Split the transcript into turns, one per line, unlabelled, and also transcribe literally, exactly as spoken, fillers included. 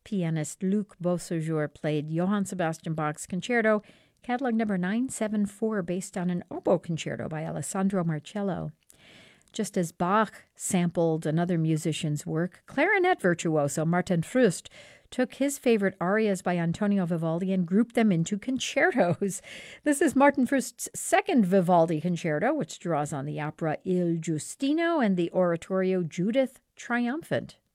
pianist Luc Beausejour played Johann Sebastian Bach's Concerto, catalog number nine seven four, based on an oboe concerto by Alessandro Marcello. Just as Bach sampled another musician's work, clarinet virtuoso Martin Frust took his favorite arias by Antonio Vivaldi and grouped them into concertos. This is Martin Frust's second Vivaldi concerto, which draws on the opera Il Giustino and the oratorio Judith Triumphant.